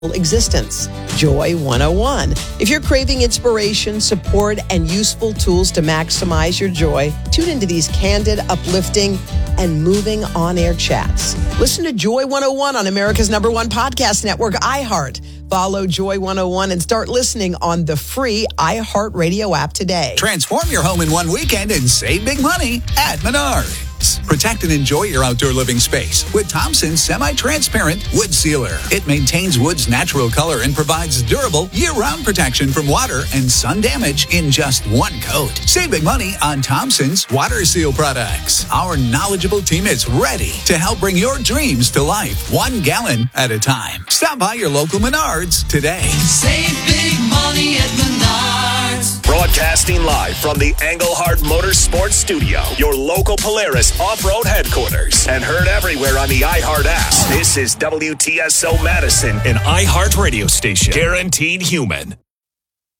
existence. Joy 101. If you're craving inspiration, support, and useful tools to maximize your joy, tune into these candid, uplifting, and moving on-air chats. Listen to Joy 101 on America's #1 podcast network, iHeart. Follow Joy 101 and start listening on the free iHeartRadio app today. Transform your home in one weekend and save big money at Menards. Protect and enjoy your outdoor living space with Thompson's semi-transparent wood sealer. It maintains wood's natural color and provides durable year-round protection from water and sun damage in just one coat. Save big money on Thompson's water seal products. Our knowledgeable team is ready to help bring your dreams to life, 1 gallon at a time. Stop by your local Menards today. Save big money at Menards. Broadcasting live from the Engelhard Motorsports Studio, your local Polaris off-road headquarters, and heard everywhere on the iHeart app. This is WTSO Madison, an iHeart radio station, guaranteed human.